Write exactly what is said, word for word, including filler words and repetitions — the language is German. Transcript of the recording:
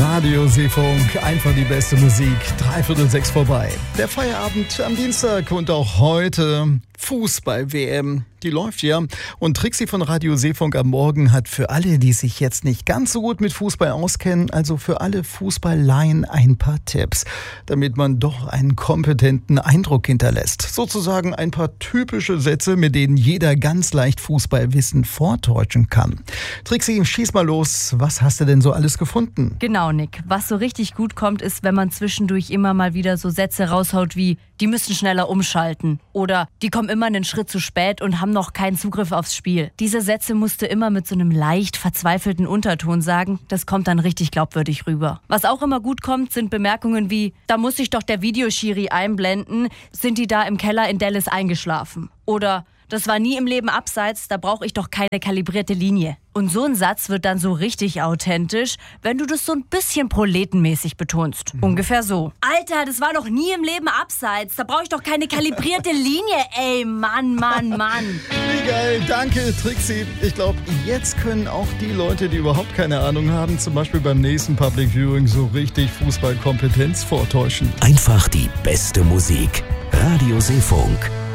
Radio Seefunk, einfach die beste Musik. Dreiviertel sechs vorbei. Der Feierabend am Dienstag und auch heute Fußball-W M. Die läuft ja. Und Trixie von Radio Seefunk am Morgen hat für alle, die sich jetzt nicht ganz so gut mit Fußball auskennen, also für alle Fußballlaien ein paar Tipps, damit man doch einen kompetenten Eindruck hinterlässt. Sozusagen ein paar typische Sätze, mit denen jeder ganz leicht Fußballwissen vortäuschen kann. Trixie, schieß mal los. Was hast du denn so alles gefunden? Genau, Nick. Was so richtig gut kommt, ist, wenn man zwischendurch immer mal wieder so Sätze raushaut wie, die müssen schneller umschalten oder die kommen immer einen Schritt zu spät und haben noch keinen Zugriff aufs Spiel. Diese Sätze musst du immer mit so einem leicht verzweifelten Unterton sagen. Das kommt dann richtig glaubwürdig rüber. Was auch immer gut kommt, sind Bemerkungen wie, da muss sich doch der Videoschiri einblenden, sind die da im Keller in Dallas eingeschlafen? Oder, das war nie im Leben abseits, da brauche ich doch keine kalibrierte Linie. Und so ein Satz wird dann so richtig authentisch, wenn du das so ein bisschen proletenmäßig betonst. Mhm. Ungefähr so. Alter, das war doch nie im Leben abseits, da brauche ich doch keine kalibrierte Linie. Ey, Mann, Mann, Mann. Wie geil, danke Trixie. Ich glaube, jetzt können auch die Leute, die überhaupt keine Ahnung haben, zum Beispiel beim nächsten Public Viewing so richtig Fußballkompetenz vortäuschen. Einfach die beste Musik. Radio Seefunk.